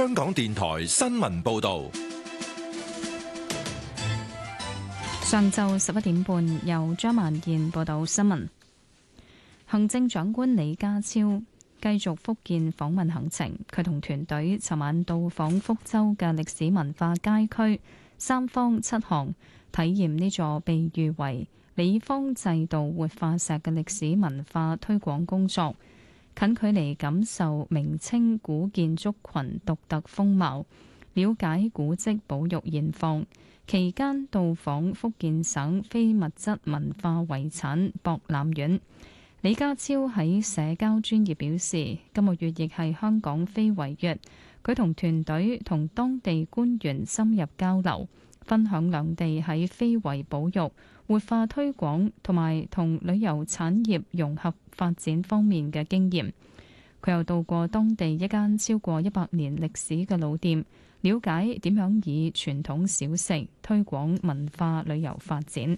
香港電台新聞報道。 上晝11點半，由張曼燕報道新聞。行政長官李家超繼續福建訪問行程，佢同團隊尋晚到訪福州嘅歷史文化街區三坊七巷，體驗呢座被譽為李方制度活化石嘅歷史文化推廣工作，近距離感受明清古建築群獨特風貌，了解古蹟保育現況。期間到訪福建省非物質文化遺產博覽院。李家超喺社交專頁表示，今個月亦係香港非遺月，佢同團隊同當地官員深入交流，分享兩地喺非遺保育、活化推廣同埋同旅遊產業融合發展方面嘅經驗。佢又到過當地一間超過100年歷史嘅老店，了解點樣以傳統小食推廣文化旅遊發展。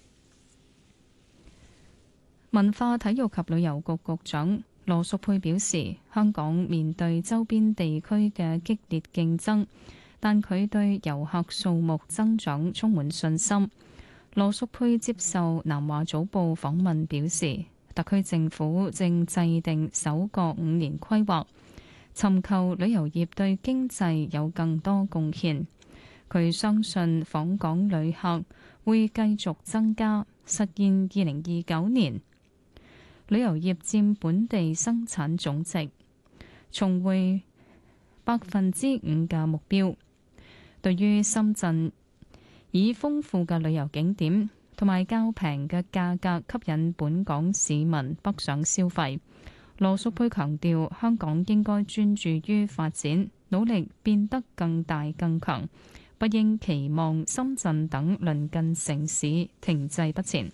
文化體育及旅遊局局長羅淑佩表示，香港面對周邊地區嘅激烈競爭，但佢對遊客數目增長充滿信心。羅淑佩接受南華早報訪問表示，特區政府正制定首個5年規劃，尋求旅遊業對經濟有更多貢獻。佢相信訪港旅客會繼續增加，實現2029年旅遊業佔本地生產總值重回5%嘅目標。對於深圳以豐富嘅旅遊景點同埋較平嘅價格吸引本港市民北上消費，羅淑佩強調香港應該專注於發展，努力變得更大更強，不應期望深圳等鄰近城市停滯不前。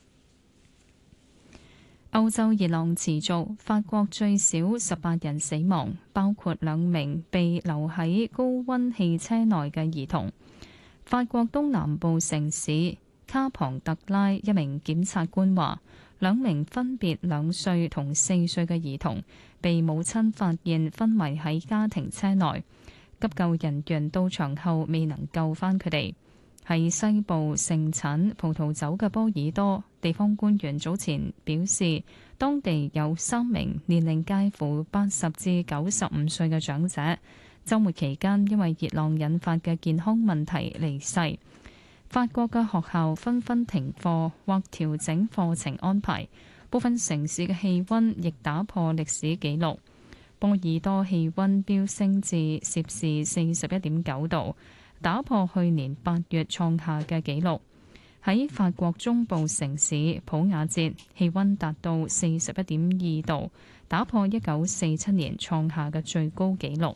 歐洲熱浪持續，法國最少18人死亡，包括2名被留喺高溫汽車內嘅兒童。法國東南部城市卡龐特拉一名檢察官話，2名分別2歲同4歲嘅兒童被母親發現昏迷喺家庭車內，急救人員到場後未能救返佢哋。喺西部盛產葡萄酒嘅波爾多，地方官員早前表示，當地有3名年齡介乎80至95歲嘅長者，週末期間因為熱浪引發嘅健康問題離世。法國嘅學校紛紛停課或調整課程安排，部分城市嘅氣溫亦打破歷史紀錄。波爾多氣溫飆升至攝氏41.9度。打破去年8月創下嘅紀錄。喺法國中部城市普雅捷，氣溫達到41.2度，打破1947年創下嘅最高紀錄。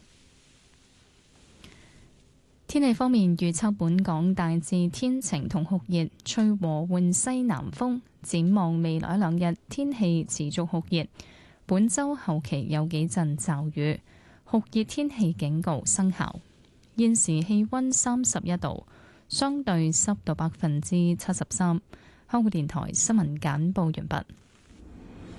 天氣方面預測，本港大致天晴同酷熱，吹和緩西南風。展望未來2日，天氣持續酷熱。本週後期有幾陣驟雨，酷熱天氣警告生效。現時氣溫31度，相對濕度73%。香港電台新聞簡報完畢。